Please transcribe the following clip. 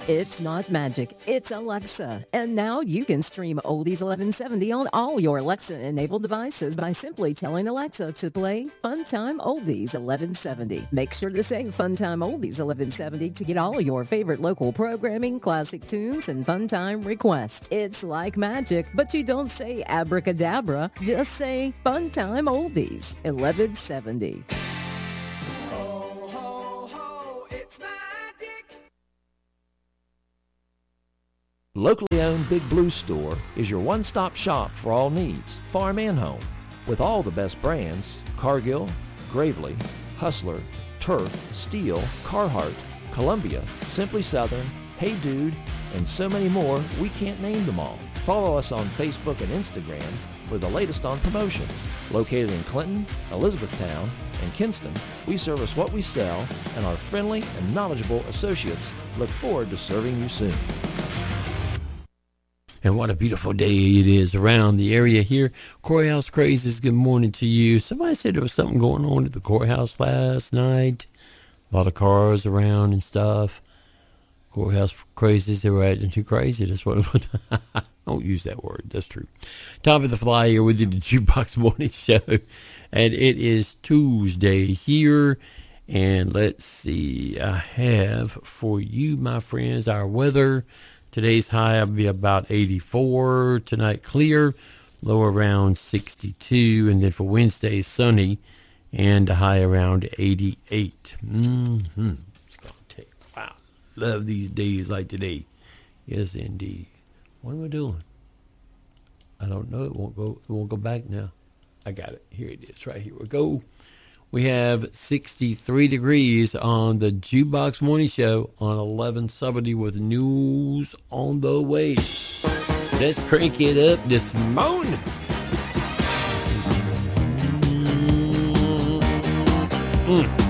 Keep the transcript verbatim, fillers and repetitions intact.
It's not magic, it's Alexa. And now you can stream Oldies eleven seventy on all your Alexa-enabled devices by simply telling Alexa to play Funtime Oldies eleven seventy. Make sure to say Funtime Oldies eleven seventy to get all your favorite local programming, classic tunes, and Funtime requests. It's like magic, but you don't say abracadabra. Just say Funtime Oldies eleven seventy. Locally owned Big Blue Store is your one-stop shop for all needs, farm and home. With all the best brands, Cargill, Gravely, Hustler, Turf, Steel, Carhartt, Columbia, Simply Southern, Hey Dude, and so many more, we can't name them all. Follow us on Facebook and Instagram for the latest on promotions. Located in Clinton, Elizabethtown, and Kinston, we service what we sell, and our friendly and knowledgeable associates look forward to serving you soon. And what a beautiful day it is around the area here. Courthouse Crazies, good morning to you. Somebody said there was something going on at the courthouse last night. A lot of cars around and stuff. Courthouse Crazies, they were acting too crazy. That's what it was. Don't use that word. That's true. Top of the Fly here with you, the Jukebox Morning Show. And it is Tuesday here. And let's see. I have for you, my friends, our weather. Today's high will be about eighty-four. Tonight clear, low around sixty-two. And then for Wednesday, sunny and a high around eighty-eight. Mm-hmm. It's going to take, wow, love these days like today. Yes, indeed. What am I doing? I don't know. It won't go, it won't go back now. I got it. Here it is. Right here we go. We have sixty-three degrees on the Jukebox Morning Show on eleven seventy with news on the way. Let's crank it up this morning. Mm.